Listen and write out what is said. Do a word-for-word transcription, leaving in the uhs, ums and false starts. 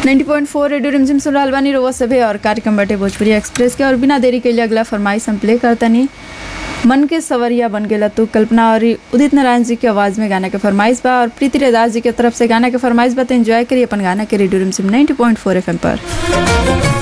नब्बे पॉइंट चार रेडियो रिमझिम सुन रहल बानी रोवा सभे और कार्यक्रम बाटे भोजपुरी एक्सप्रेस के। और बिना देरी के लिए अगला फरमाइश हम प्ले करतनी। मन के सवरिया बन गेला तू कल्पना और उदित नारायण जी की आवाज़ में गाना के फरमाइश बा और प्रीति रेदास जी की तरफ से गाना के फरमाइश बा। तो एंजॉय करिए अपन गाना के रेडियो रिमझिम नब्बे पॉइंट चार एफएम पर।